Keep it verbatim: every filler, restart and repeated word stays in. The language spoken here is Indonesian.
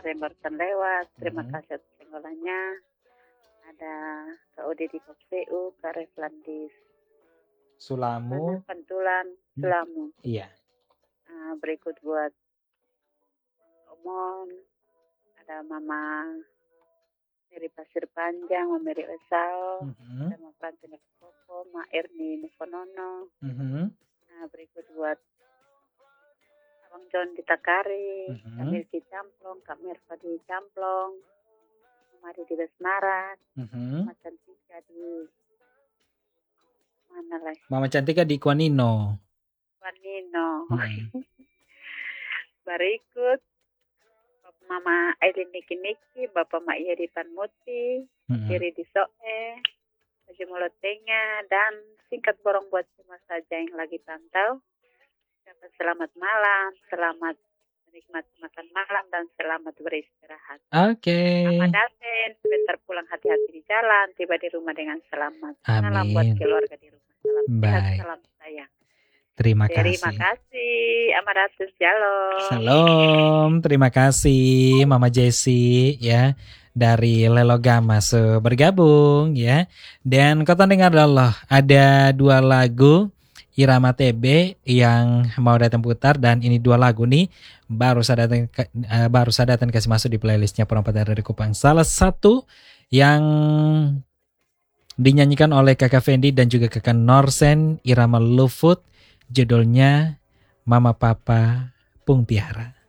nomor yang barusan lewat. Terima Mhm. kasih atas senggolannya. Ada Kak Udi di K P U, Kak Reflan di mana? Sulamu. Pantulan, Hmm, Sulamu. iya. Nah, berikut buat Omon, ada Mama dari Pasir Panjang, Mama Mary Esau, Mhm. ada Mama Frantina Koko, Ma Erni Mukonono. Mhm. Nah, berikut buat Abang John di Takari, Kak Mhm. Milky Camplong, Kak Mirva di Camplong, Mari di Besmaras, Mhm. Mama Cantika di mana lagi? Mama Cantika di Kuanino. Kuanino. Mhm. Berikut Bapak Mama Aileen Niki Niki, Bapak Mak Iya di Panmuti, Mhm. Kiri di Soe, Haji Mulotenya, dan singkat borong buat semua saja yang lagi pantau. Dapat selamat malam, selamat menikmati makan malam, dan selamat beristirahat. Oke. Nama Daten, sebentar pulang hati-hati di jalan, tiba di rumah dengan selamat. Salam buat Amin. keluarga di rumah. Salam sehat, Baik. salam sayang. Terima Terima kasih. kasih, Amaratus Shalom. Shalom, terima kasih Mama Jessie ya dari Lelogama so bergabung ya. Dan kau dengar Allah ada dua lagu Irama T B yang mau datang putar, dan ini dua lagu nih baru saya datang uh, baru saya datang kasih masuk di playlistnya Perompak dari Kupang. Salah satu yang dinyanyikan oleh Kakak Fendi dan juga Kakak Norsen, Irama Lufut, judulnya Mama Papa Pung Tiara.